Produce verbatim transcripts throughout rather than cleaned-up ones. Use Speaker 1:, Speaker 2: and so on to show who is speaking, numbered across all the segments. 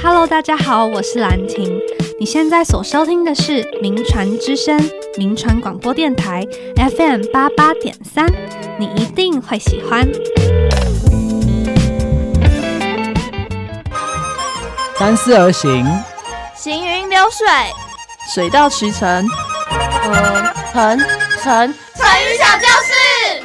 Speaker 1: Hello， 大家好，我是兰婷。你现在所收听的是名传之声，名传广播电台 F M 八八点三，你一定会喜欢。
Speaker 2: 三思而行，
Speaker 3: 行云流水，
Speaker 4: 水到渠成。
Speaker 3: 呃，成成成语小教室。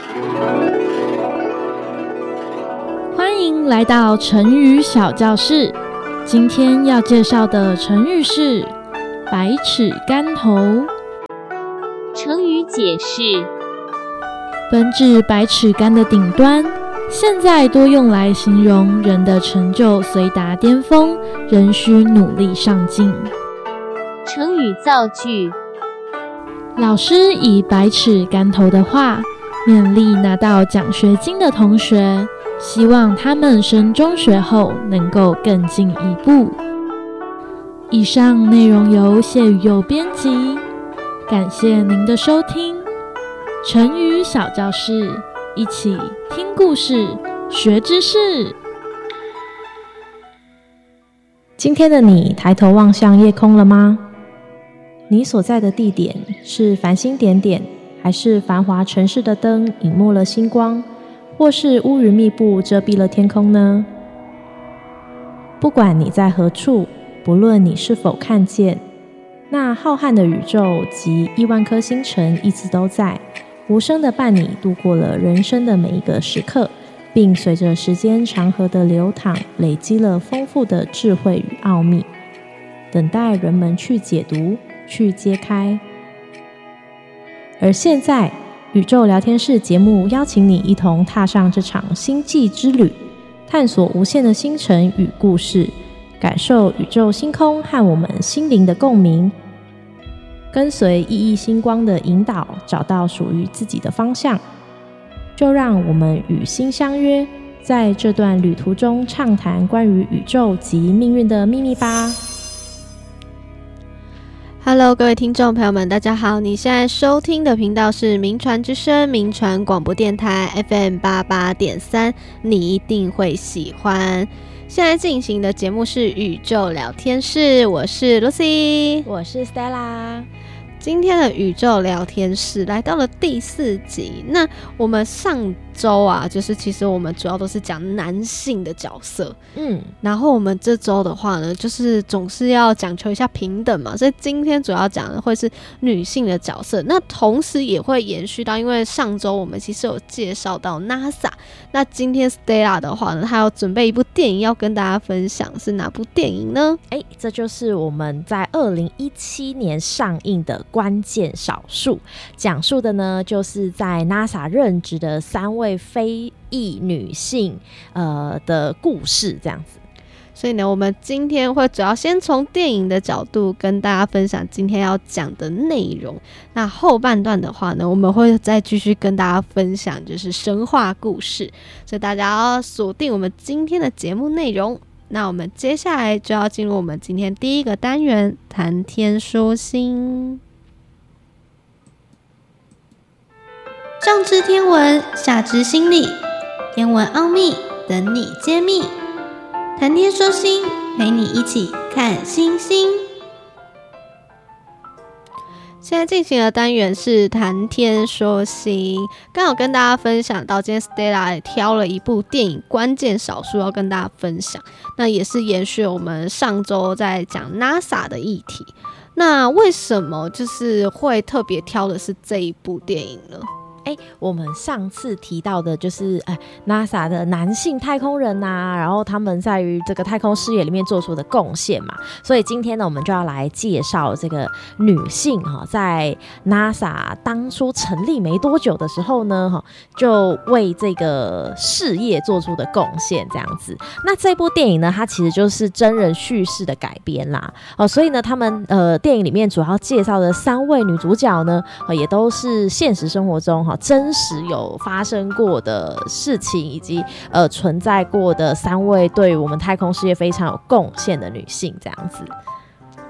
Speaker 5: 欢迎来到成语小教室。今天要介绍的成语是百尺竿头。
Speaker 6: 成语解释：
Speaker 5: 本指百尺竿的顶端，现在多用来形容人的成就虽达巅峰，仍需努力上进。
Speaker 6: 成语造句：
Speaker 5: 老师以百尺竿头的话，勉励拿到奖学金的同学，希望他们升中学后能够更进一步。以上内容由谢宇佑编辑，感谢您的收听。成语小教室，一起听故事，学知识。
Speaker 7: 今天的你抬头望向夜空了吗？你所在的地点是繁星点点，还是繁华城市的灯隐没了星光，或是乌云密布遮蔽了天空呢？不管你在何处，不论你是否看见，那浩瀚的宇宙及亿万颗星辰一直都在，无声地伴你度过了人生的每一个时刻，并随着时间长河的流淌，累积了丰富的智慧与奥秘，等待人们去解读，去揭开。而现在，宇宙聊天室节目邀请你一同踏上这场星际之旅，探索无限的星辰与故事，感受宇宙星空和我们心灵的共鸣，跟随熠熠星光的引导，找到属于自己的方向。就让我们与星相约，在这段旅途中畅谈关于宇宙及命运的秘密吧。
Speaker 3: Hello， 各位听众朋友们，大家好！你现在收听的频道是名传之声，名传广播电台 F M 八八点三，你一定会喜欢。现在进行的节目是宇宙聊天室，我是 Lucy，
Speaker 7: 我是 Stella。
Speaker 3: 今天的宇宙聊天室来到了第四集。那我们上周啊，就是其实我们主要都是讲男性的角色，嗯，然后我们这周的话呢，就是总是要讲求一下平等嘛，所以今天主要讲的会是女性的角色。那同时也会延续到，因为上周我们其实有介绍到 NASA， 那今天 Stella 的话呢，她要准备一部电影要跟大家分享，是哪部电影呢？
Speaker 7: 哎，这就是我们在二零一七年上映的关键少数，讲述的呢就是在 NASA 任职的三位非裔女性呃的故事这样子。
Speaker 3: 所以呢，我们今天会主要先从电影的角度跟大家分享今天要讲的内容。那后半段的话呢，我们会再继续跟大家分享就是神话故事，所以大家要锁定我们今天的节目内容。那我们接下来就要进入我们今天第一个单元，谈天说星。上知天文，下知心理，天文奥秘等你揭秘。谈天说星，陪你一起看星星。现在进行的单元是谈天说星，刚好跟大家分享到，今天 Stella 也挑了一部电影关键少数要跟大家分享，那也是延续我们上周在讲 NASA 的议题。那为什么就是会特别挑的是这一部电影呢？
Speaker 7: 哎，我们上次提到的就是哎 NASA 的男性太空人啊，然后他们在于这个太空事业里面做出的贡献嘛，所以今天呢，我们就要来介绍这个女性哈，在 NASA 当初成立没多久的时候呢，哈，就为这个事业做出的贡献这样子。那这部电影呢，它其实就是真人叙事的改编啦，哦，所以呢，他们呃电影里面主要介绍的三位女主角呢，呃、也都是现实生活中哈。真实有发生过的事情，以及呃存在过的三位对我们太空事业非常有贡献的女性，这样子。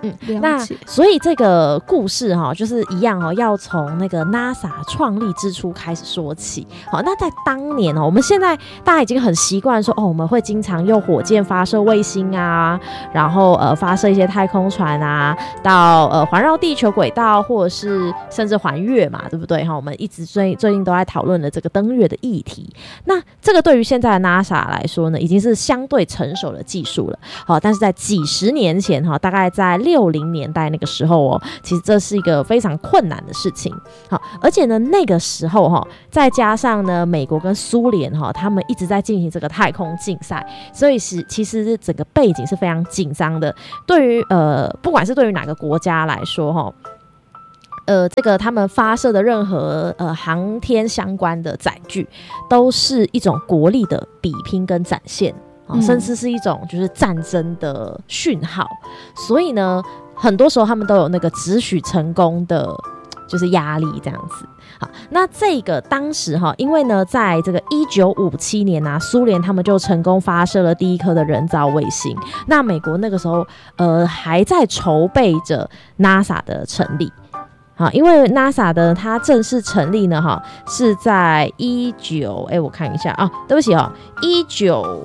Speaker 3: 嗯，
Speaker 7: 那所以这个故事哈、哦，就是一样哦，要从那个 NASA 创立之初开始说起。好，那在当年哦，我们现在大家已经很习惯说哦，我们会经常用火箭发射卫星啊，然后呃发射一些太空船啊，到呃环绕地球轨道，或者是甚至环月嘛，对不对？哈，我们一直最最近都在讨论的这个登月的议题。那这个对于现在的 NASA 来说呢，已经是相对成熟的技术了。好，但是在几十年前哈，大概在六零年代那个时候哦，其实这是一个非常困难的事情。好，而且呢，那个时候哈，再加上呢，美国跟苏联哈，他们一直在进行这个太空竞赛，所以是其实整个背景是非常紧张的。对于呃，不管是对于哪个国家来说哈，呃，这个他们发射的任何呃航天相关的载具，都是一种国力的比拼跟展现。哦、甚至是一种就是战争的讯号，所以呢，很多时候他们都有那个只许成功的，就是压力这样子。好，那这个当时哈，因为呢，在这个一九五七年啊，苏联他们就成功发射了第一颗的人造卫星。那美国那个时候呃还在筹备着 NASA 的成立。好，因为 NASA 的它正式成立呢，哈，是在一九哎，我看一下啊，对不起哦，一九。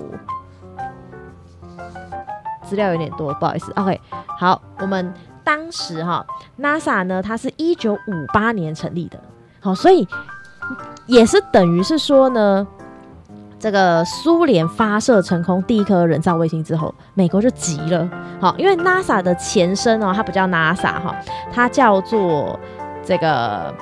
Speaker 7: 资料有点多，不好意思。OK， 好，我们当时哈 NASA 呢，它是一九五八年成立的，好，所以也是等于是说呢，这个苏联发射成功第一颗人造卫星之后，美国就急了，好，因为 NASA 的前身哦，它不叫 NASA 哈，它叫做这个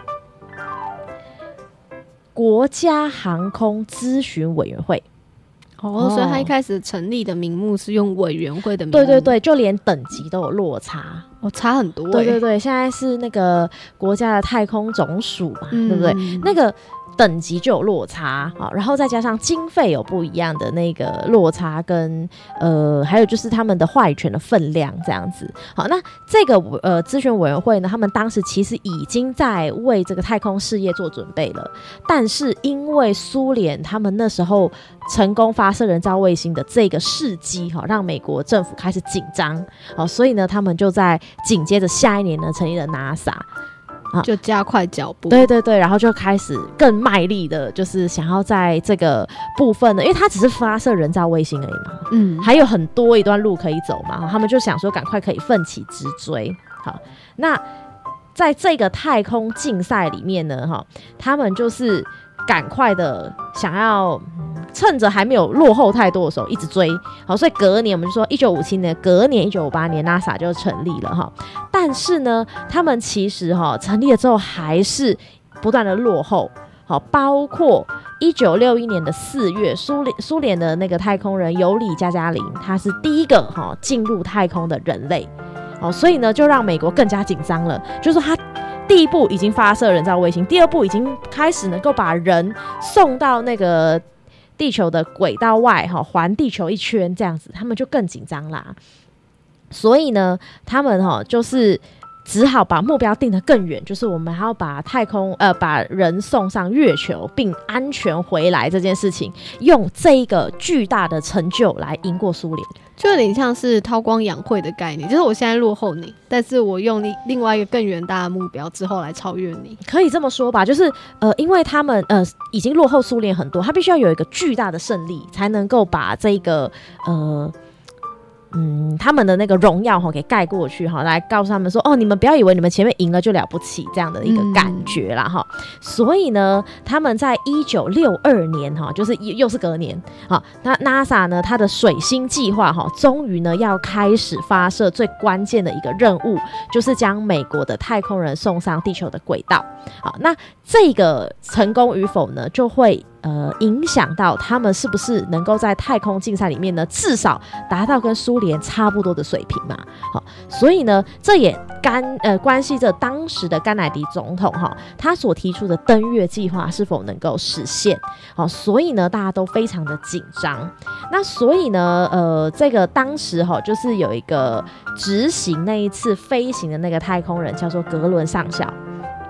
Speaker 7: 国家航空咨询委员会。
Speaker 3: 哦，所以他一开始成立的名目是用委员会的名目。
Speaker 7: 对对对，就连等级都有落差，
Speaker 3: 哦，差很多、欸。
Speaker 7: 对对对，现在是那个国家的太空总署嘛，嗯、对不对？那个等级就有落差，好，然后再加上经费有不一样的那个落差跟呃，还有就是他们的话语权的分量这样子。好，那这个呃咨询委员会呢，他们当时其实已经在为这个太空事业做准备了，但是因为苏联他们那时候成功发射人造卫星的这个事迹，哈，让美国政府开始紧张，好，所以呢，他们就在紧接着下一年呢成立了 NASA。
Speaker 3: 啊、就加快脚步，
Speaker 7: 对对对，然后就开始更卖力的，就是想要在这个部分呢，因为它只是发射人造卫星而已嘛，嗯，还有很多一段路可以走嘛，他们就想说赶快可以奋起直追。好，那在这个太空竞赛里面呢，哈，他们就是赶快的想要。趁着还没有落后太多的时候一直追，好，所以隔年我们就说一九五七年，隔年一九五八年 NASA 就成立了哈。但是呢，他们其实哈成立了之后还是不断的落后，好，包括一九六一年的四月，苏联苏联的那个太空人尤里加加林，他是第一个哈进入太空的人类，好，所以呢就让美国更加紧张了，就是说他。第一步已经发射人造卫星，第二步已经开始能够把人送到那个地球的轨道外，环地球一圈这样子，他们就更紧张啦。所以呢，他们就是只好把目标定得更远，就是我们还要把太空呃把人送上月球并安全回来这件事情，用这一个巨大的成就来赢过苏联。
Speaker 3: 就有点像是韬光养晦的概念，就是我现在落后你，但是我用另外一个更远大的目标之后来超越你，
Speaker 7: 可以这么说吧？就是呃，因为他们呃已经落后苏联很多，他必须要有一个巨大的胜利，才能够把这个呃。嗯，他们的那个荣耀哈给盖过去哈，来告诉他们说哦，你们不要以为你们前面赢了就了不起这样的一个感觉啦哈、嗯。所以呢，他们在一九六二年哈，就是又是隔年好，那 NASA 呢，它的水星计划哈，终于呢要开始发射最关键的一个任务，就是将美国的太空人送上地球的轨道。好，那这个成功与否呢，就会。呃，影响到他们是不是能够在太空竞赛里面呢，至少达到跟苏联差不多的水平嘛？好，所以呢，这也干呃关系着当时的甘乃迪总统哈，他所提出的登月计划是否能够实现？好，所以呢，大家都非常的紧张。那所以呢，呃，这个当时哈，就是有一个执行那一次飞行的那个太空人叫做格伦上校。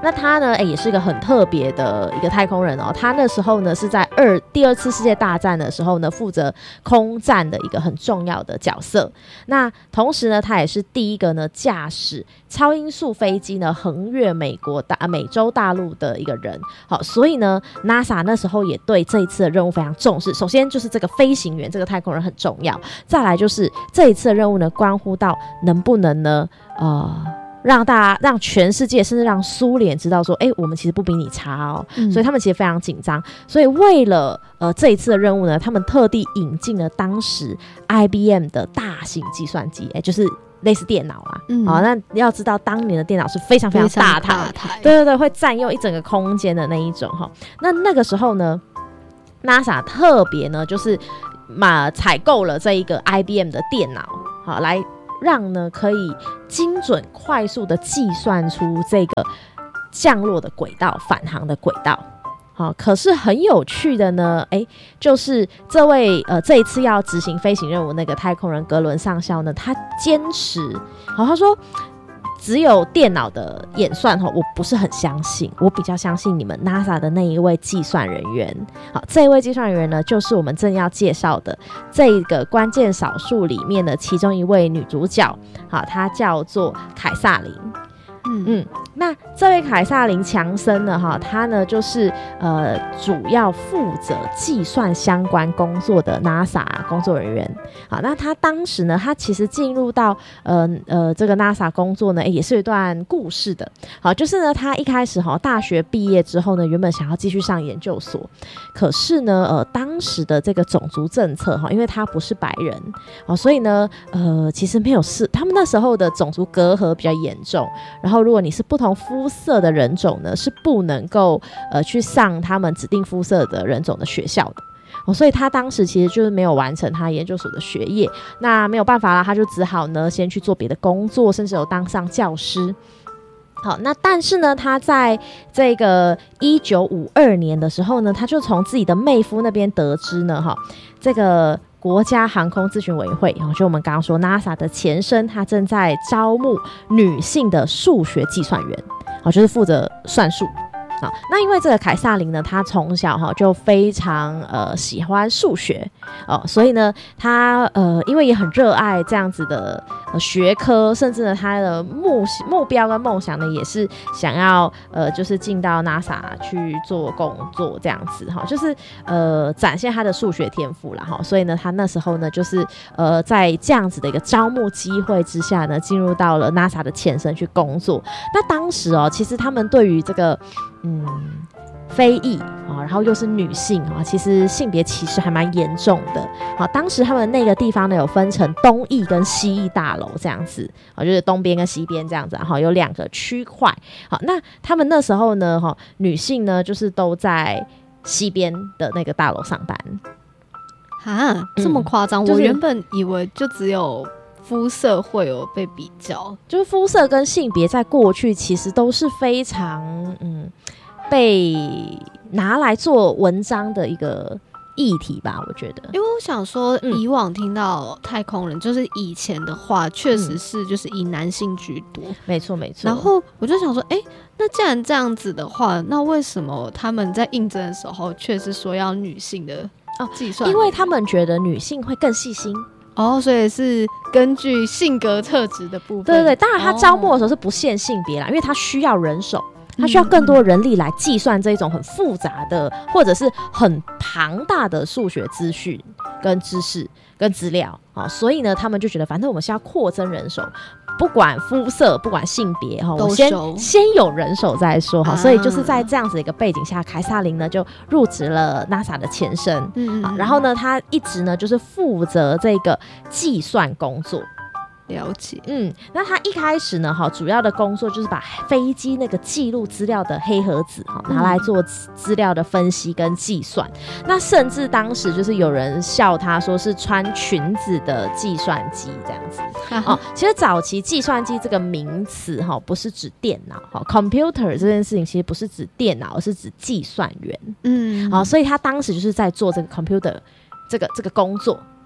Speaker 8: 那他呢，哎、欸，也是一个很特别的一个太空人哦。他那时候呢是在二第二次世界大战的时候呢，负责空战的一个很重要的角色。那同时呢，他也是第一个呢驾驶超音速飞机呢横越美国大美洲大陆的一个人。好，所以呢 ，NASA 那时候也对这一次的任务非常重视。首先就是这个飞行员，这个太空人很重要。再来就是这一次的任务呢，关乎到能不能呢，呃。让大家让全世界甚至让苏联知道说，哎、欸，我们其实不比你差哦、嗯，所以他们其实非常紧张。所以为了呃这一次的任务呢，他们特地引进了当时 I B M 的大型计算机，哎、欸，就是类似电脑啊。嗯，好、哦，那要知道当年的电脑是非常非常大台，对对对，会占用一整个空间的那一种哈。那那个时候呢 ，NASA 特别呢就是嘛采购了这一个 I B M 的电脑，好来。让呢可以精准快速的计算出这个降落的轨道、返航的轨道。好，可是很有趣的呢，哎，就是这位呃这一次要执行飞行任务那个太空人格伦上校呢，他坚持，好，他说只有电脑的演算我不是很相信，我比较相信你们 NASA 的那一位计算人员。好，这一位计算人员呢，就是我们正要介绍的这个关键少数里面的其中一位女主角。好，她叫做凯撒琳。嗯嗯，那这位凯撒琳强森呢，哈，她呢就是呃主要负责计算相关工作的 NASA 工作人员。好，那她当时呢，她其实进入到呃呃这个 NASA 工作呢，也是有一段故事的。好，就是呢，她一开始哈大学毕业之后呢，原本想要继续上研究所，可是呢，呃当时的这个种族政策哈，因为她不是白人，哦，所以呢，呃其实没有事，他们那时候的种族隔阂比较严重，然后。如果你是不同肤色的人种呢，是不能够呃去上他们指定肤色的人种的学校的。哦，所以他当时其实就是没有完成他研究所的学业，那没有办法啦，他就只好呢先去做别的工作，甚至有当上教师。好，那但是呢，他在这个一九五二年的时候呢，他就从自己的妹夫那边得知呢，哈，这个。国家航空咨询委员会，就我们刚刚说 NASA 的前身，它正在招募女性的数学计算员，就是负责算数。好，那因为这个凯撒琳呢，她从小哈就非常呃喜欢数学哦，所以呢，她呃因为也很热爱这样子的、呃、学科，甚至呢，她的目目标跟梦想呢，也是想要呃就是进到 NASA 去做工作这样子哈，就是呃展现她的数学天赋啦哈，所以呢，她那时候呢，就是呃在这样子的一个招募机会之下呢，进入到了 NASA 的前身去工作。那当时哦，其实他们对于这个嗯，非裔啊，然后又是女性啊，其实性别歧视还蛮严重的。好，当时他们那个地方呢有分成东翼跟西翼大楼这样子，啊，就是东边跟西边这样子，哈，有两个区块。好，那他们那时候呢，哈，女性呢就是都在西边的那个大楼上班。
Speaker 3: 啊，这么夸张、嗯就是？我原本以为就只有。肤色会有被比较，
Speaker 8: 就是肤色跟性别在过去其实都是非常嗯被拿来做文章的一个议题吧，我觉得。
Speaker 3: 因为我想说，以往听到太空人，嗯、就是以前的话，确实是就是以男性居多，
Speaker 8: 没错没错。
Speaker 3: 然后我就想说，哎、欸，那既然这样子的话，那为什么他们在应征的时候却是说要女性的哦计算？
Speaker 8: 因为他们觉得女性会更细心。
Speaker 3: 哦，所以是根据性格特质的部分。
Speaker 8: 对对对，当然他招募的时候是不限性别啦、哦，因为他需要人手，他需要更多人力来计算这种很复杂的或者是很庞大的数学资讯跟知识跟资料啊、哦，所以呢，他们就觉得反正我们是要扩增人手。不管肤色，不管性别，我先先有人手再说哈、啊，所以就是在这样子的一个背景下，凯撒琳呢就入职了 NASA 的前身，嗯嗯，然后呢，他一直呢就是负责这个计算工作。
Speaker 3: 了解，
Speaker 8: 嗯，那他一开始呢，哈，主要的工作就是把飞机那个记录资料的黑盒子哈拿来做资料的分析跟计算。嗯、那甚至当时就是有人笑他说是穿裙子的计算机这样子。啊、哦，其实早期计算机这个名词哈不是指电脑哈 ，computer 这件事情其实不是指电脑，而是指计算员。嗯，好、哦，所以他当时就是在做这个 computer 这个这个工作。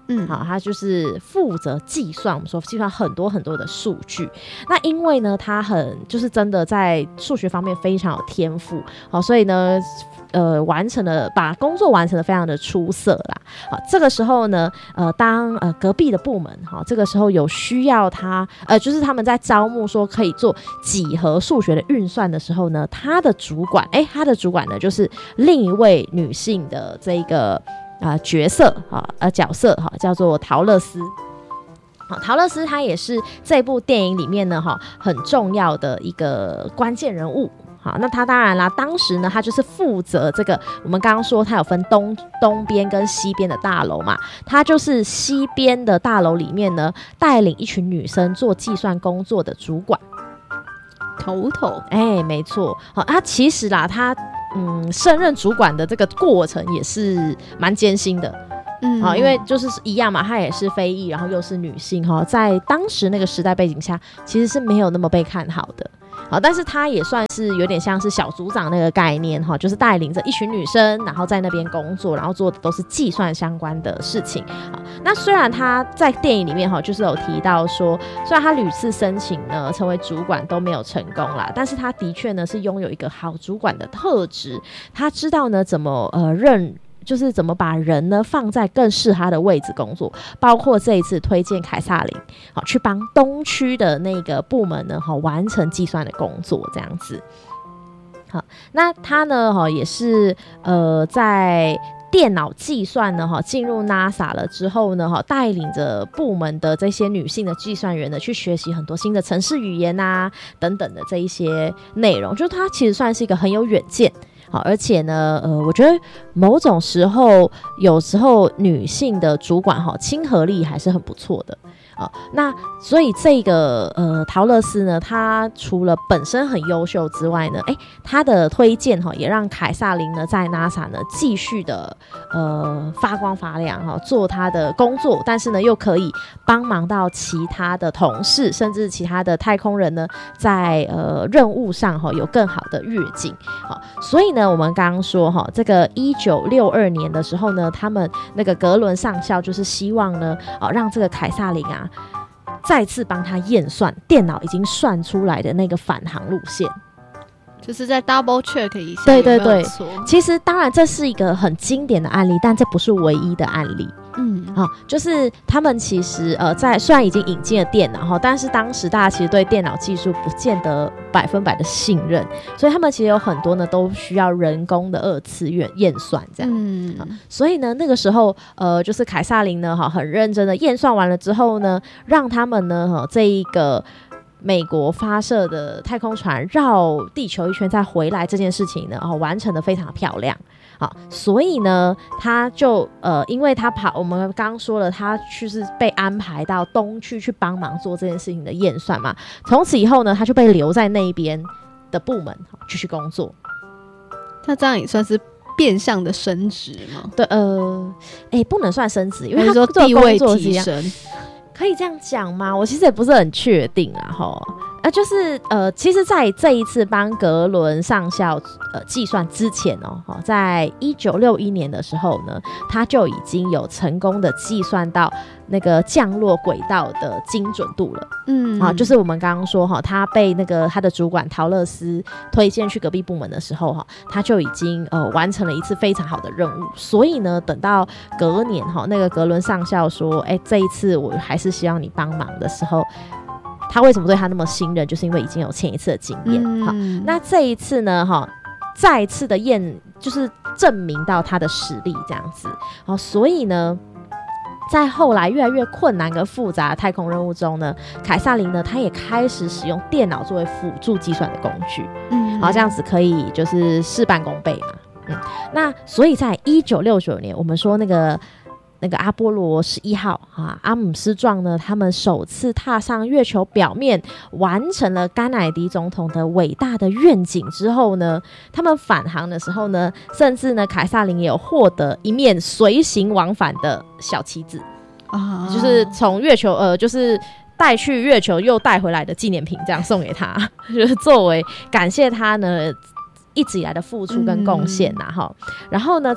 Speaker 8: 嗯，好，他就是负责计算，我们说计算很多很多的数据。那因为呢，他很就是真的在数学方面非常有天赋，好，所以呢，呃，完成了把工作完成的非常的出色啦。好，这个时候呢，呃，当呃隔壁的部门，好，这个时候有需要他，呃，就是他们在招募说可以做几何数学的运算的时候呢，他的主管，哎，他的主管呢就是另一位女性的这个。啊、呃，角色哈，呃，角色哈，叫做陶乐斯。好，陶乐斯他也是这部电影里面呢哈很重要的一个关键人物。好，那他当然啦，当时呢，他就是负责这个，我们刚刚说他有分东东边跟西边的大楼嘛，他就是西边的大楼里面呢，带领一群女生做计算工作的主管。
Speaker 3: 头头，
Speaker 8: 哎，没错。好，他其实啦，他。嗯，胜任主管的这个过程也是蛮艰辛的，嗯，啊，因为就是一样嘛，她也是非裔，然后又是女性哈，在当时那个时代背景下，其实是没有那么被看好的。好，但是她也算是有点像是小组长那个概念哈，就是带领着一群女生，然后在那边工作，然后做的都是计算相关的事情。好，那虽然她在电影里面哈，就是有提到说，虽然她屡次申请呢成为主管都没有成功啦，但是她的确呢是拥有一个好主管的特质，她知道呢怎么呃认。就是怎么把人呢放在更适合他的位置工作，包括这一次推荐凯撒琳，好去帮东区的那个部门呢，好完成计算的工作，这样子。好，那他呢，哈也是呃在电脑计算呢，哈进入 NASA 了之后呢，哈带领着部门的这些女性的计算员呢，去学习很多新的程式语言啊等等的这一些内容，就是他其实算是一个很有远见。好，而且呢，呃，我觉得某种时候，有时候女性的主管哈，亲和力还是很不错的。哦，那所以这个呃陶乐斯呢，他除了本身很优秀之外呢，哎，他的推荐哈，也让凯撒琳呢在 NASA 呢继续的呃发光发亮哈，做他的工作，但是呢又可以帮忙到其他的同事，甚至其他的太空人呢，在呃任务上哈有更好的跃进。好，所以呢，我们刚刚说哈，这个一九六二年的时候呢，他们那个格伦上校就是希望呢，哦让这个凯撒琳啊。再次帮他验算电脑已经算出来的那个返航路线，
Speaker 3: 就是在 double check 一下。
Speaker 8: 对对对，其实当然这是一个很经典的案例，但这不是唯一的案例。嗯，好、哦，就是他们其实呃，在虽然已经引进了电脑哈，但是当时大家其实对电脑技术不见得百分百的信任，所以他们其实有很多呢都需要人工的二次元验算这样。嗯、哦，所以呢那个时候呃，就是凯撒琳呢哈很认真的验算完了之后呢，让他们呢哈这一个。美国发射的太空船绕地球一圈再回来这件事情呢，哦，完成的非常漂亮。好，所以呢，他就呃，因为他跑，我们刚刚说了，他就是被安排到东区去帮忙做这件事情的验算嘛。从此以后呢，他就被留在那边的部门继续工作。
Speaker 3: 他这样也算是变相的升职吗？
Speaker 8: 对，呃，哎，不能算升职，因为他
Speaker 3: 说地位提升。
Speaker 8: 可以这样讲吗？我其实也不是很确定啊，吼，呃，就是呃，其实，在这一次帮格伦上校呃计算之前哦，在一九六一年的时候呢，他就已经有成功的计算到那个降落轨道的精准度了。嗯，啊，就是我们刚刚说哈，他被那个他的主管陶乐斯推荐去隔壁部门的时候哈，他就已经呃完成了一次非常好的任务。所以呢，等到隔年哈，那个格伦上校说，哎，这一次我还是希望你帮忙的时候。他为什么对他那么信任？就是因为已经有前一次的经验。嗯、好，那这一次呢，哈，再一次的验就是证明到他的实力这样子。好，所以呢，在后来越来越困难跟复杂的太空任务中呢，凯撒琳呢，他也开始使用电脑作为辅助计算的工具。嗯，好，这样子可以就是事半功倍嘛。嗯，那所以在一九六九年，我们说那个。那个阿波罗十一号啊，阿姆斯壮呢，他们首次踏上月球表面，完成了甘乃迪总统的伟大的愿景之后呢，他们返航的时候呢，甚至呢，凯撒琳也有获得一面随行往返的小旗子啊，就是从月球呃，就是带去月球又带回来的纪念品，这样送给他，就是作为感谢他呢。一直以来的付出跟贡献呐，哈、嗯，然后呢，在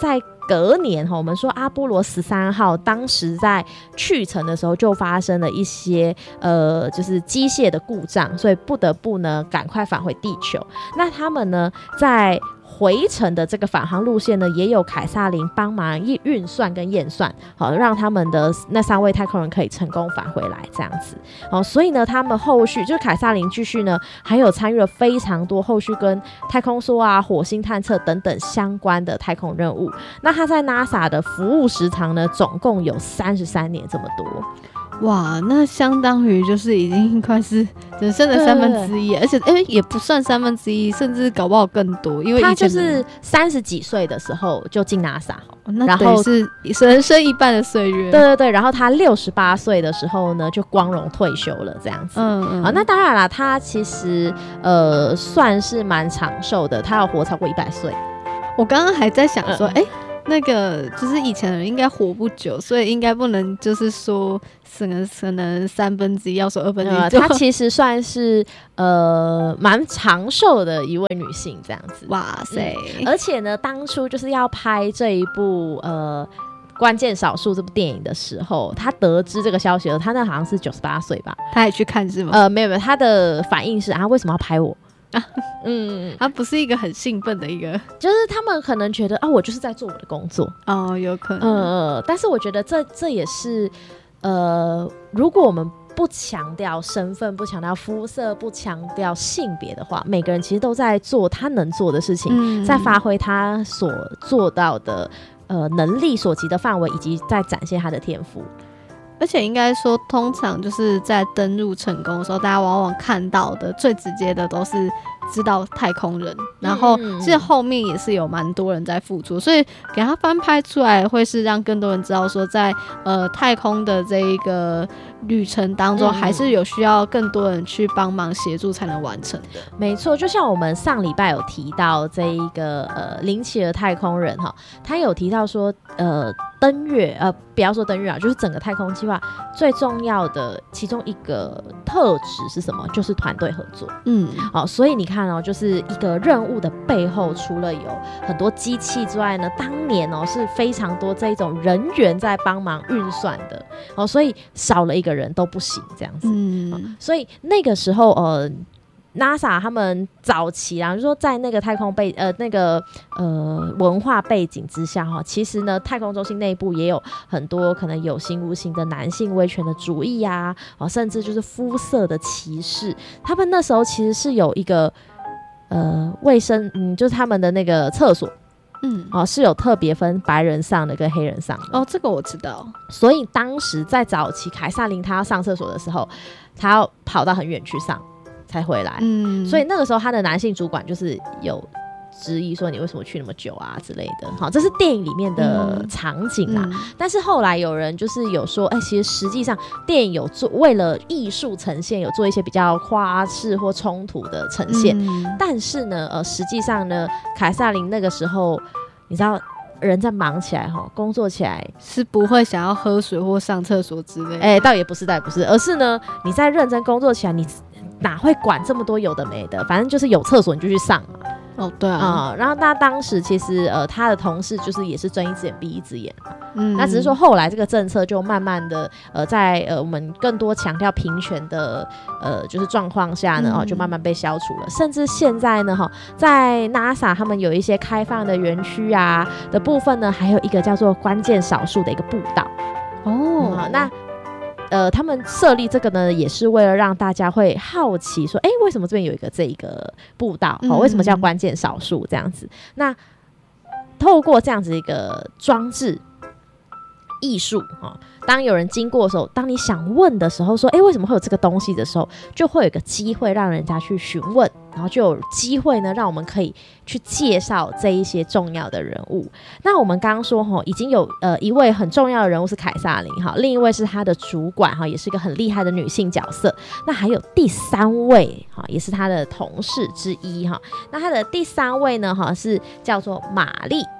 Speaker 8: 隔年我们说阿波罗十三号当时在去程的时候就发生了一些呃就是机械的故障，所以不得不呢赶快返回地球。那他们呢在回程的这个返航路线呢，也有凯撒琳帮忙运算跟验算，好让他们的那三位太空人可以成功返回来这样子。好，所以呢，他们后续就是凯撒琳继续呢，还有参与了非常多后续跟太空梭啊、火星探测等等相关的太空任务。那他在 NASA 的服务时长呢，总共有三十三年这么多。
Speaker 3: 哇，那相当于就是已经快是人生的三分之一，而且哎、欸、也不算三分之一，甚至搞不好更多，因为
Speaker 8: 他就是三十几岁的时候就进 NASA，
Speaker 3: 哦、那等于是人生一半的岁月。
Speaker 8: 对对对，然后他六十八岁的时候呢，就光荣退休了这样子。嗯嗯，好，那当然啦，他其实呃算是蛮长寿的，他要活超过一百岁。
Speaker 3: 我刚刚还在想说，哎、嗯。欸那个就是以前的人应该活不久，所以应该不能就是说可能可能三分之一，要说二分之一、呃。
Speaker 8: 她其实算是呃蛮长寿的一位女性这样子。
Speaker 3: 哇塞、
Speaker 8: 嗯！而且呢，当初就是要拍这一部呃关键少数这部电影的时候，她得知这个消息了，她那好像是九十八岁吧，
Speaker 3: 她也去看是吗？
Speaker 8: 呃，没有没有，她的反应是啊，为什么要拍我？啊，
Speaker 3: 嗯，他不是一个很兴奋的一个，
Speaker 8: 就是他们可能觉得啊，我就是在做我的工作
Speaker 3: 哦，有可能，
Speaker 8: 呃，但是我觉得这这也是，呃，如果我们不强调身份，不强调肤色，不强调性别的话，每个人其实都在做他能做的事情，嗯、在发挥他所做到的呃能力所及的范围，以及在展现他的天赋。
Speaker 3: 而且应该说，通常就是在登入成功的时候，大家往往看到的最直接的都是知道太空人，然后其实后面也是有蛮多人在付出，所以给他翻拍出来，会是让更多人知道说在，在呃太空的这一个旅程当中，还是有需要更多人去帮忙协助才能完成的。
Speaker 8: 没错，就像我们上礼拜有提到这一个呃林奇尔太空人哈，他有提到说呃。登月呃，不要说登月啊，就是整个太空计划最重要的其中一个特质是什么？就是团队合作。嗯，好、哦，所以你看哦，就是一个任务的背后，除了有很多机器之外呢，当年哦是非常多这一种人员在帮忙运算的哦，所以少了一个人都不行这样子。嗯，哦、所以那个时候呃。NASA 他们早期啊，就是说在那个太空背呃那个呃文化背景之下哈，其实呢太空中心内部也有很多可能有形无形的男性威权的主义啊，哦甚至就是肤色的歧视。他们那时候其实是有一个呃卫生嗯就是他们的那个厕所。嗯，哦，是有特别分白人上的跟黑人上的
Speaker 3: 哦，这个我知道。
Speaker 8: 所以当时在早期凯撒琳她要上厕所的时候，她要跑到很远去上。才回来，嗯，所以那个时候他的男性主管就是有质疑说你为什么去那么久啊之类的，好，这是电影里面的场景啦。嗯嗯、但是后来有人就是有说，哎、欸，其实实际上电影有做为了艺术呈现，有做一些比较夸饰或冲突的呈现，嗯、但是呢，呃，实际上呢，凯撒琳那个时候，你知道。人在忙起来哈，工作起来
Speaker 3: 是不会想要喝水或上厕所之类的。
Speaker 8: 哎、欸，倒也不是，倒也不是，而是呢，你在认真工作起来，你哪会管这么多有的没的？反正就是有厕所你就去上嘛。
Speaker 3: 哦，对啊，
Speaker 8: 啊、嗯，然后那当时其实呃，他的同事就是也是睁一只眼闭一只眼嘛，嗯，那只是说后来这个政策就慢慢的呃，在呃我们更多强调平权的呃就是状况下呢，哦、嗯，就慢慢被消除了，甚至现在呢，哈，在 NASA 他们有一些开放的园区啊的部分呢，还有一个叫做关键少数的一个步道，哦，嗯、那。呃，他们设立这个呢，也是为了让大家会好奇说，哎，为什么这边有一个这一个步道？哦，为什么叫关键少数这样子？那透过这样子一个装置艺术啊，当有人经过的时候，当你想问的时候，说，哎，为什么会有这个东西的时候，就会有一个机会让人家去询问，然后就有机会呢，让我们可以去介绍这一些重要的人物。那我们刚刚说哈，已经有呃一位很重要的人物是凯撒琳哈，另一位是他的主管哈，也是一个很厉害的女性角色。那还有第三位哈，也是他的同事之一哈。那他的第三位呢哈是叫做玛丽。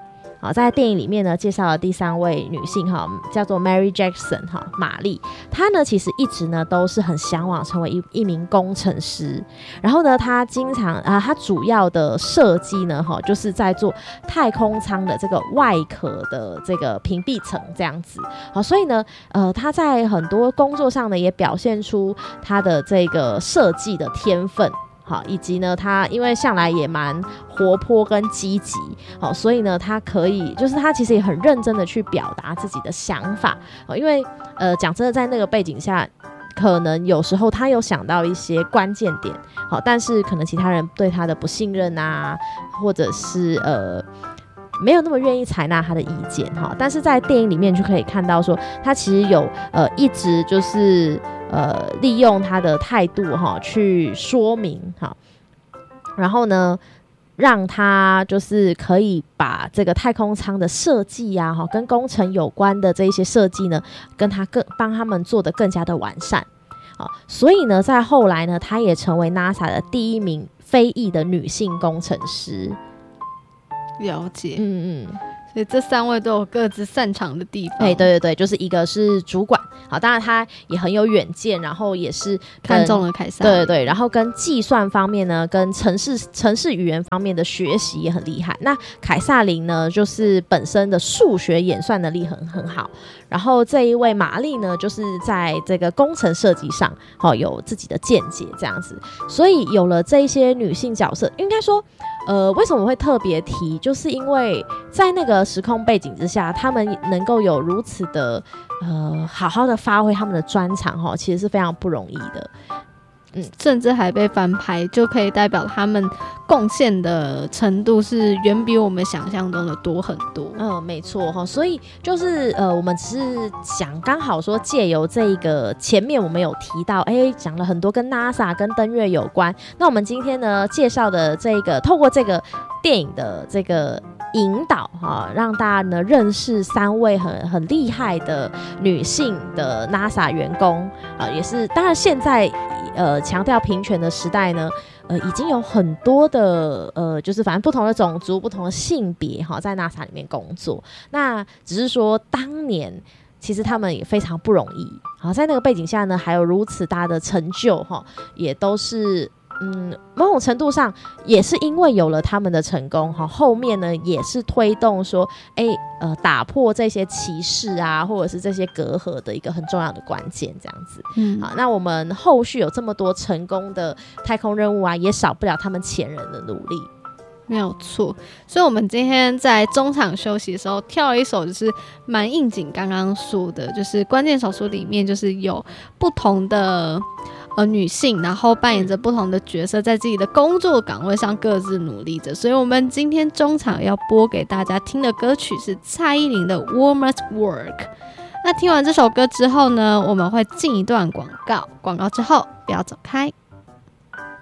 Speaker 8: 好，在电影里面呢介绍了第三位女性哈，叫做 Mary Jackson 哈，玛丽。她呢其实一直呢都是很向往成为一一名工程师，然后呢她经常啊，她主要的设计呢哈，就是在做太空舱的这个外壳的这个屏蔽层这样子。好，所以呢呃她在很多工作上呢也表现出她的这个设计的天分。好，以及呢，他因为向来也蛮活泼跟积极，好，所以呢，他可以，就是他其实也很认真的去表达自己的想法，因为呃，讲真的，在那个背景下，可能有时候他有想到一些关键点，好，但是可能其他人对他的不信任啊，或者是呃。没有那么愿意采纳他的意见哈，但是在电影里面就可以看到说，他其实有呃一直就是呃利用他的态度哈去说明哈，然后呢让他就是可以把这个太空舱的设计啊哈，跟工程有关的这一些设计呢，跟他更帮他们做得更加的完善啊，所以呢，在后来呢，他也成为 NASA 的第一名非裔的女性工程师。
Speaker 3: 了解，
Speaker 8: 嗯嗯，
Speaker 3: 所以这三位都有各自擅长的地方。
Speaker 8: 哎，对对对，就是一个是主管，好，当然他也很有远见，然后也是
Speaker 3: 看中了凯撒，
Speaker 8: 对对对，然后跟计算方面呢，跟程式程式语言方面的学习也很厉害。那凯撒琳呢，就是本身的数学演算能力很很好，然后这一位玛丽呢，就是在这个工程设计上，好、哦、有自己的见解这样子，所以有了这一些女性角色，应该说。呃，为什么我会特别提？就是因为在那个时空背景之下，他们能够有如此的呃好好的发挥他们的专长哈，其实是非常不容易的。嗯，
Speaker 3: 甚至还被翻拍，就可以代表他们贡献的程度是远比我们想象中的多很多。
Speaker 8: 嗯，没错哈，所以就是呃，我们只是想刚好说借由这个前面我们有提到，哎，讲了很多跟 NASA 跟登月有关。那我们今天呢介绍的这个，透过这个电影的这个引导哈，让大家呢认识三位很很厉害的女性的 NASA 员工啊，也是当然现在呃强调平权的时代呢。呃，已经有很多的呃，就是反正不同的种族、不同的性别哈，在 NASA 里面工作。那只是说，当年其实他们也非常不容易。好，在那个背景下呢，还有如此大的成就哈，也都是嗯，某种程度上也是因为有了他们的成功哈，后面呢也是推动说，哎呃，打破这些歧视啊，或者是这些隔阂的一个很重要的关键，这样子。嗯，好，那我们后续有这么多成功的太空任务啊，也少不了他们前人的努力。
Speaker 3: 没有错，所以我们今天在中场休息的时候跳了一首就是蛮应景刚刚说的，就是关键少数里面就是有不同的呃女性，然后扮演着不同的角色，在自己的工作岗位上各自努力着。所以我们今天中场要播给大家听的歌曲是蔡依林的 Woman's Work。 那听完这首歌之后呢，我们会进一段广告，广告之后不要走开。